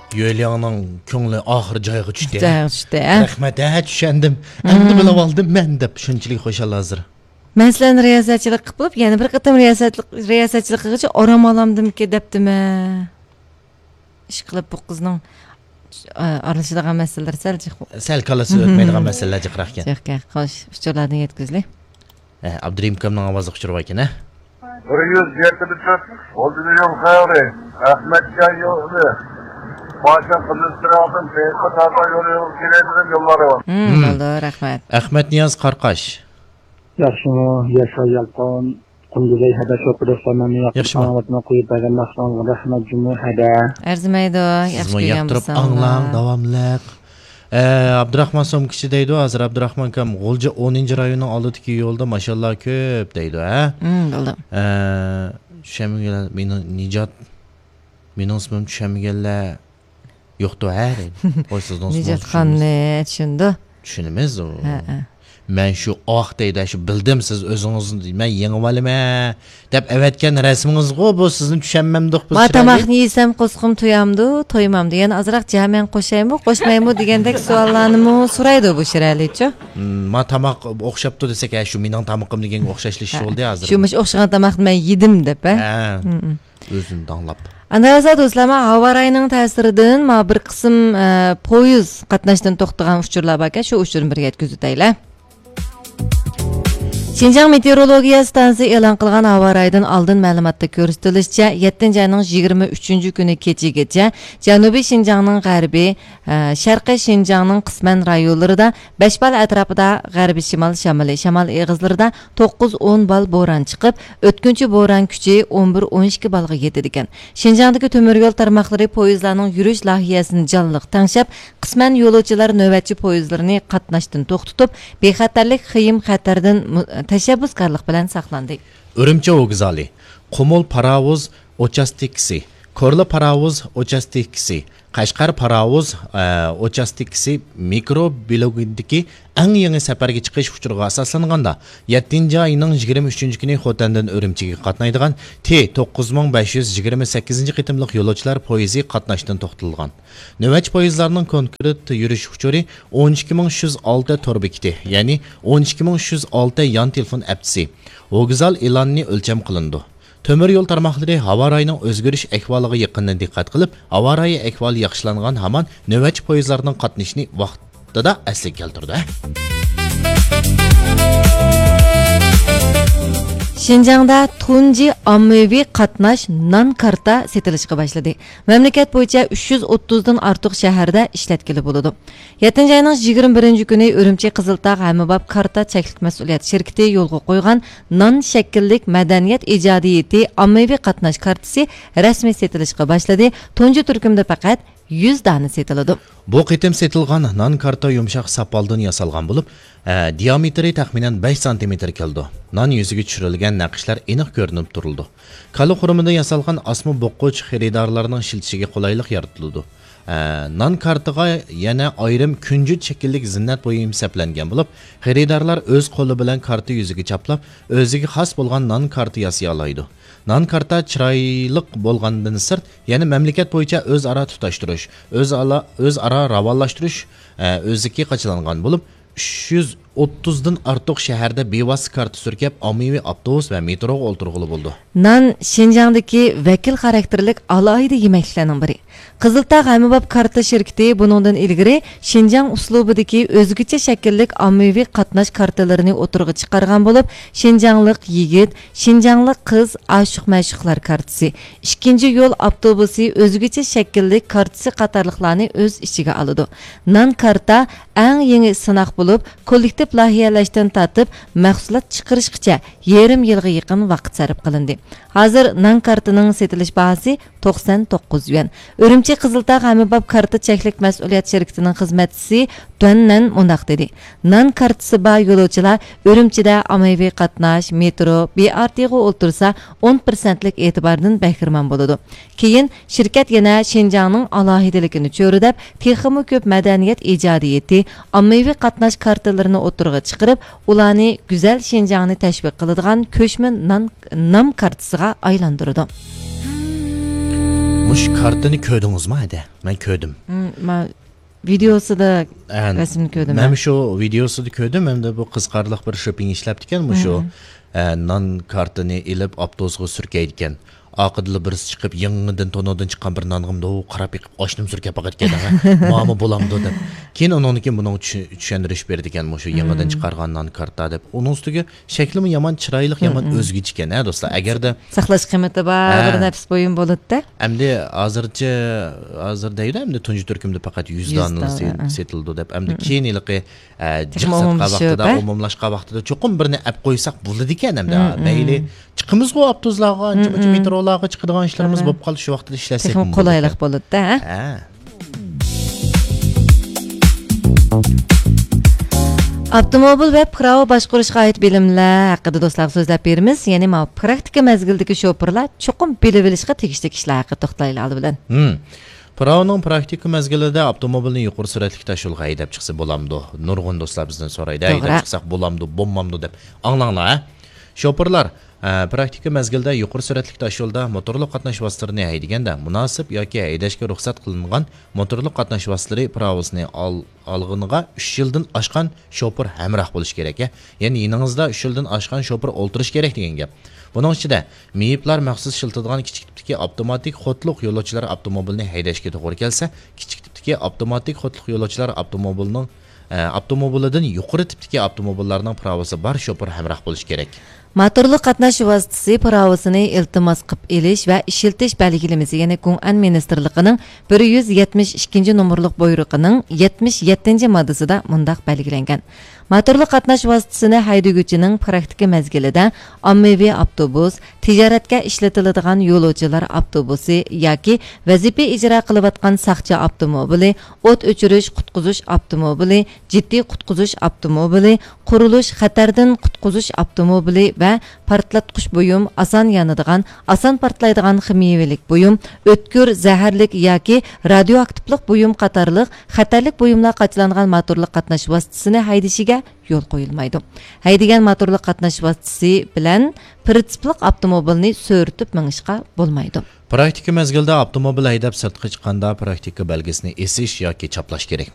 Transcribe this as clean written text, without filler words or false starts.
Yuliyaning ko'ngli oxir joyiga tushdi. Rahmat, tushundim. Endi bilib oldim men deb shunchalik xo'shal hozir. Men sizlarni riyosatchilik qilib, yana bir qatam riyosatchilik qilg'icha orom olamdimki debdimi? Ish qilib bu qizning aralashadigan masalalar sal kalasi o'tmaydigan masalalar jiqroq ekan. Jiqroq, xo'sh, uchurlarni yetkazlik. Abdurim kamning ovozi uchirib ekan, ha? 174 oldu xayri. Ahmetcan yolu. Başa kılıstıralım. Peygamber'e yolu kiredim yolları var. Oldu, rahmat. Ahmet Niyaz Qarqash. Yaxshimi, yashayalqon. Qunduzay hada sho'pirsanmani yaqinlatma qo'yib bergan mahsulotga rahmat jumhada. Arzimaydi, yaxshi kelgansiz. Anglang davomliq. Abdurahmon Somkichi deydi, hozir Abdurahmon kam G'ulji 10-rayonning oldidagi yo'lda mashallah ko'p deydi, ha? Bo'ldi. Tushamiganlar, meni Nijot mening ismim tushamiganlar yo'qdi, ha? Qo'ysizdan Nijotxonni tushundi. Tushunamiz u. Men shu deydi, shu bildim siz o'zingizni, men yengib olaman deb avatgan rasmingiz-ku bu sizni tushunmamdiq biz. Men tamoqni yesam qo'sqim to'yamdi, to'ymamdi. Yana azroq jamen qo'shaymi, qo'shmaymi degandek savollarni so'raydi bu shiralichi. Men tamoq o'xshabdi desak, shu mening tamoqim deganga o'xshashlik bo'ldi hozir. Shu o'xshagan tamoqni men yedim deb, ha. O'zim tanlab. Andaza do'stlar, havo rayining ta'siridan bir qism poyezd qatnashdan to'xtagan uchurlar bor ekan, shu uchurni birga yetkazaylik. Şinjan Meteorologiya Stansiyasi e'lon qilgan havo rayidan oldin ma'lumotda ko'rsatilishicha, 7-oyning 23-kuni kechagacha Janubiy Şinjanning g'arbiy, Sharqiy Şinjanning qisman rayonlarida 5 bal atrofida g'arbiy shimol shamol eg'izlarida 9-10 bal bo'ron chiqib, o'tkinchi bo'ron kuchi 11-12 balga yetadi ekan. Şinjandagi temir yo'l tarmoqlari poyezdlarning yurish lohiyasini jonliq tanshab, qisman yo'lovchilar navbatchi poyezdlarini qatnashdan to'xtatib, bexatarlik xiyim xatardan tashabbuskorlik bilan saqlandi. Urumchi vokzali, Qumul paravuz uchastikasi, Korla paravuz uchastikasi, Qashqar paravuz uchastikasi mikrobilogidagi eng yangi safarga chiqish uchuriga asoslanganda 7-oyning 23-kuni Xotandan Urumchiga qatnaydigan T9528 qitimliq yo'lovchilar poyezi qatnashdan to'xtatilgan. Navbatchi poyezdlarning konkret yurish uchuri 12306 tor bekiti, ya'ni 12306 yon telefon aptisi. Vokzal e'lonni o'lcham qilindi. Temir yo'l tarmoqlari havo rayining o'zgarish ahvoliga yaqindan diqqat qilib, havo rayi ahvoli yaxshilangan hamon navbatchi poyezdlarning qatnashini vaqtida asliga keltirdi. Şinjangda tunji ommaviy qatnash non karta setilishga boshladi. Mamlakat bo'yicha 330 dan ortiq shaharda ishlatkili bo'ladi. 7-oyning 21-kuni Urumchi Qiziltog' Hammabop karta cheklik mas'uliyat shirkati yo'lga qo'ygan non shakllik madaniyat ijodiyati ommaviy qatnash kartasi rasmiy setilishga boshladi. Tunji turkumda faqat 100 dona setiladi. Bu qitim setilgan non karta yumshoq sapoldan yasalgan bo'lib, diametri taxminan 5 cm keldi. Non yuziga tushirilgan naqshlar aniq ko'rinib turildi. Kala xurumida yasalgan asma boqqoch xaridorlarning shiltishiga qulaylik yaratildi. Non kartaga yana ayrim kunjut shakllik zinnat bo'yi hisoblangan bo'lib, xaridorlar o'z qo'li bilan karta yuziga chaplab, o'ziga xos bo'lgan non karta yasay oladi. Non karta chiroyliq bo'lgandan sirt, ya'ni mamlakat bo'yicha o'zaro tutashtirish, o'zaro ravonlashtirish o'ziga qachilangan bo'lib, 330 dan ortiq shaharda bevosita karta surkab, ommaviy avtobus va metroga o'ltirg'ili bo'ldi. Non Şinjangdagi vakil xarakterlik alohida yemeklarning biri. Qiziltog' Hammabop karta shirkati buningdan ilgari Şinjang uslubidagi o'zgacha shakllik ommaviy qatnash kartalarini o'tirg'i chiqargan bo'lib, Şinjanglik yigit, Şinjanglik qiz oshiq-ma'shuqlar kartasi, ikkinchi yo'l avtobusi o'zgacha shakllik kartasi qatorliqlarni o'z ichiga oladi. Non karta eng yangi sinoq bo'lib, kollektiv lohiyalashdan tatib mahsulot chiqarishgacha yarim yilga yaqin vaqt sarf qilindi. Hozir non kartining setilish bahosi 99 yuan. Urumchi Qiziltog' Hammabop karta cheklik mas'uliyat shirkatining xizmatchisi Tuannan mundaq dedi. Non kartasi bor yo'lovchilar Urumchida ommaviy qatnash, metro, BRTga o'ltirsa 10%lik e'tibordan bahramand bo'ladi. Keyin shirkat yana Şinjangning alohidaligini cho'ridab, texmi ko'p madaniyat ijodiyati, ommaviy qatnash kartalarini o'tirg'i chiqarib, ularni go'zal Şinjangni tashviq qiladigan ko'chma nom kartasiga aylantirdi. Mush kartını ko'rdingizmi hadi? Men ko'rdim. Men videosida An, rasmni ko'rdim. Men shu videosida ko'rdim, hamda bu qiziqarli bir shopping ishlabdi ekan, shu non kartini ilib avtobusga surkaydi ekan. Aqidli birisi chiqib, yangidan tonodan chiqqan bir nong'imda u qarab yiqib, oshnim surkab baqirgan, "Ma'mi bo'lamdi" deb. Keyin uningki buning tushundirish berdi ekan, shu yangidan chiqargan non karta deb. Uning ustiga shaklimi yomon, chiroyli, yomon o'zgacha ekan, ha do'stlar. Agarda saqlash qiymati bor, bir nafs bo'yin bo'ladi-da. Endi hozirda edi, endi tunji turkumda faqat 100 dona setildi deb. Endi keyingi jiqsatqa vaqtida, umumlashqa vaqtida cho'qim birini olib qo'ysak bo'ladi ekan, endi mayli chiqimizga avtobuslarga, ancha metrolarga chiqadigan ishlarimiz bo'lib qoldi, shu vaqtda ishlasak bo'ladi. Qulaylik bo'ladi-da, ha? Avtomobil va pravo boshqarishga oid bilimlar haqida do'stlar so'zlab beramiz. Ya'ni ma praktika mazgildagi shoferlar cho'qim bilib olishga tegishli ishlar haqida to'xtalaylik bilan. Pravoning praktika mazgilida avtomobilni yuqori sur'atli tashuvga haydab chiqsa bo'lamdi. Nurg'un do'stlar bizdan so'raydi, haydab chiqsak bo'lamdi, bo'lmamdi deb. Anglanglar, ha? Shoferlar praktika mazgilda yuqori sur'atli tashuvda motorli qatnash vositalarini haydaganda munosib yoki haydashga ruxsat qilingan motorli qatnash vositalari pravosini olg'iniga 3 yildan oshgan shofer hamroh bo'lish kerak. Ya'ni yoningizda 3 yildan oshgan shofer o'ltirish kerak degan gap. Buning ichida meyiplar maxsus shiltadigan kichik tipdagi avtomatik xotliq yo'lovchilar avtomobilni haydashga to'g'ri kelsa, kichik tipdagi avtomatik xotliq yo'lovchilar avtomobilidan yuqori tipdagi avtomobillarning pravosi bor shofer hamroh bo'lish kerak. Motorli qatnash vositasi pravosini iltimos qilib elish va ishiltish belgilamasi, ya'ni Gong'an ministrligining 172 nomerlik buyrug'ining 77-moddasida mundaq belgilangan. Motorli qatnash vositasini haydaguvchining praktika mazgilida ommaviy avtobus, tijoratga ishlatiladigan yo'lovchilar avtobusi yoki vazifa ijro qilayotgan saqchi avtomobili, o't o'chirish, qutqizish avtomobili, jiddiy qutqizish avtomobili, qurilish, xatardan qutqizish avtomobili va portlatqich buyum, oson yonadigan, oson portlaydigan ximiyavilik buyum, o'tkir, zaharlik yoki radioaktivlik buyum qatorliq xatarlik buyumlar qachlangan motorli qatnash vositasini haydashiga yo'l qo'yilmaydi. Haydigan motorli qatnash vositasi bilan prinsipliq avtomobilni so'ritib minishga bo'lmaydi. Praktika mazgilda avtomobil haydab sirtqa chiqqanda praktika belgisini esish yoki chaplash kerak.